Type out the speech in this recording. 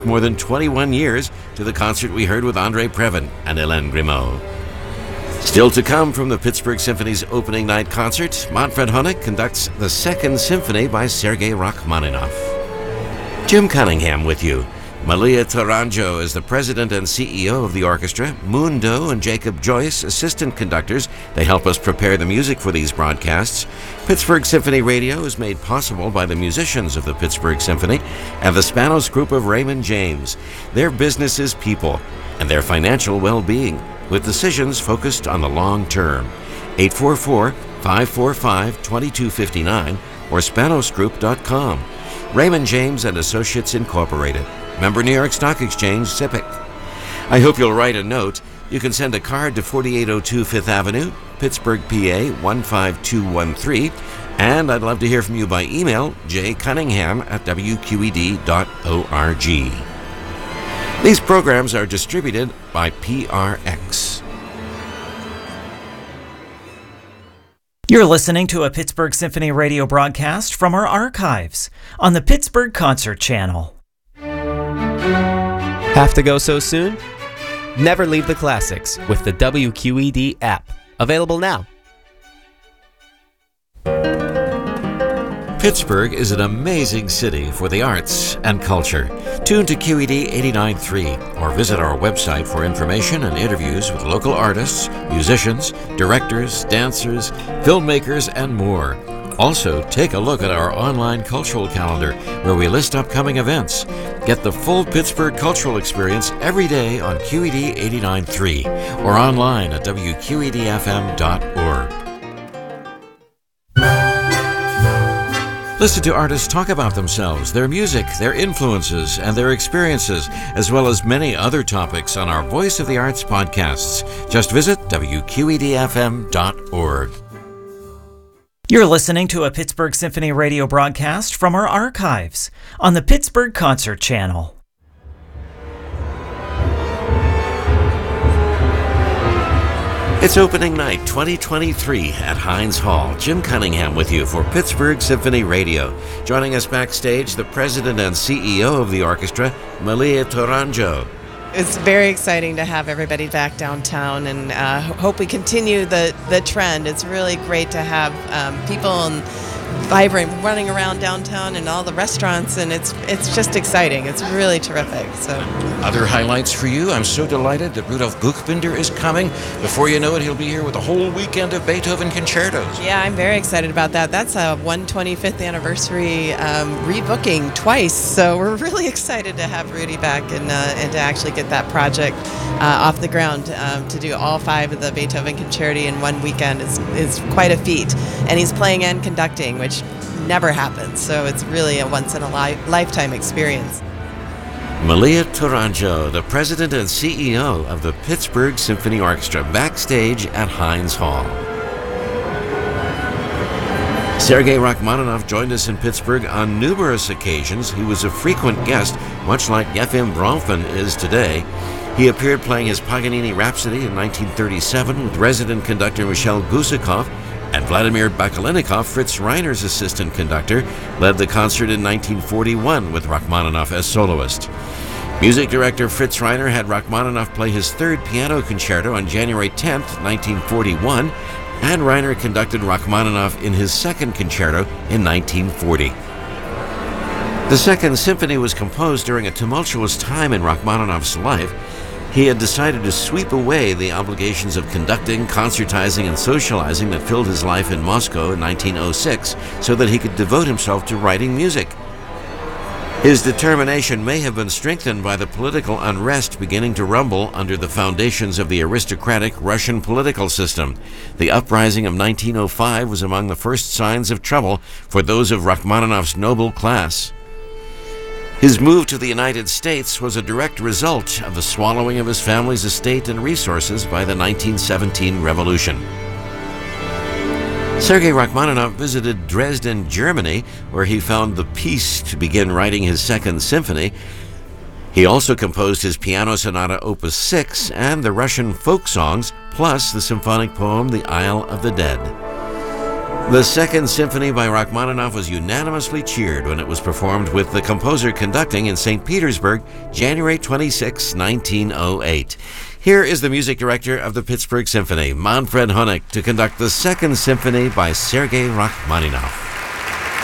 More than 21 years to the concert we heard with Andre Previn and Hélène Grimaud. Still to come from the Pittsburgh Symphony's opening night concert, Manfred Honeck conducts the Second Symphony by Sergei Rachmaninoff. Jim Cunningham with you. Malia Tourangeau is the president and CEO of the orchestra. Moon Doe and Jacob Joyce, assistant conductors. They help us prepare the music for these broadcasts. Pittsburgh Symphony Radio is made possible by the musicians of the Pittsburgh Symphony and the Spanos Group of Raymond James. Their business is people and their financial well-being, with decisions focused on the long term. 844-545-2259 or spanosgroup.com. Raymond James and Associates Incorporated. Member New York Stock Exchange, SIPC. I hope you'll write a note. You can send a card to 4802 5th Avenue, Pittsburgh, PA 15213. And I'd love to hear from you by email, jcunningham@wqed.org. These programs are distributed by PRX. You're listening to a Pittsburgh Symphony Radio broadcast from our archives on the Pittsburgh Concert Channel. Have to go so soon? Never leave the classics with the WQED app. Available now. Pittsburgh is an amazing city for the arts and culture. Tune to QED 89.3 or visit our website for information and interviews with local artists, musicians, directors, dancers, filmmakers, and more. Also, take a look at our online cultural calendar where we list upcoming events. Get the full Pittsburgh cultural experience every day on QED 89.3 or online at WQEDFM.org. Listen to artists talk about themselves, their music, their influences, and their experiences, as well as many other topics on our Voice of the Arts podcasts. Just visit WQEDFM.org. You're listening to a Pittsburgh Symphony Radio broadcast from our archives on the Pittsburgh Concert Channel. It's opening night 2023 at Heinz Hall. Jim Cunningham with you for Pittsburgh Symphony Radio. Joining us backstage, the president and CEO of the orchestra, Malia Tourangeau. It's very exciting to have everybody back downtown, and hope we continue the trend. It's really great to have people and vibrant running around downtown and all the restaurants, and it's just exciting. It's really terrific. So, other highlights for you. I'm so delighted that Rudolf Buchbinder is coming. Before you know it, he'll be here with a whole weekend of Beethoven concertos. Yeah, I'm very excited about that. That's a 125th anniversary rebooking twice, so we're really excited to have Rudy back and to actually get that project off the ground. To do all 5 of the Beethoven concerti in one weekend is quite a feat, and he's playing and conducting, which never happens, so it's really a once-in-a-lifetime experience. Malia Tourangeau, the president and CEO of the Pittsburgh Symphony Orchestra, backstage at Heinz Hall. Sergei Rachmaninoff joined us in Pittsburgh on numerous occasions. He was a frequent guest, much like Yefim Bronfman is today. He appeared playing his Paganini Rhapsody in 1937 with resident conductor Michel Gusakov, and Vladimir Bakalinnikov, Fritz Reiner's assistant conductor, led the concert in 1941 with Rachmaninoff as soloist. Music director Fritz Reiner had Rachmaninoff play his 3rd piano concerto on January 10, 1941, and Reiner conducted Rachmaninoff in his 2nd concerto in 1940. The Second Symphony was composed during a tumultuous time in Rachmaninoff's life. He had decided to sweep away the obligations of conducting, concertizing, and socializing that filled his life in Moscow in 1906 so that he could devote himself to writing music. His determination may have been strengthened by the political unrest beginning to rumble under the foundations of the aristocratic Russian political system. The uprising of 1905 was among the first signs of trouble for those of Rachmaninoff's noble class. His move to the United States was a direct result of the swallowing of his family's estate and resources by the 1917 revolution. Sergei Rachmaninoff visited Dresden, Germany, where he found the peace to begin writing his Second Symphony. He also composed his Piano Sonata Opus 6 and the Russian folk songs, plus the symphonic poem The Isle of the Dead. The Second Symphony by Rachmaninoff was unanimously cheered when it was performed with the composer conducting in St. Petersburg, January 26, 1908. Here is the music director of the Pittsburgh Symphony, Manfred Honeck, to conduct the Second Symphony by Sergei Rachmaninoff.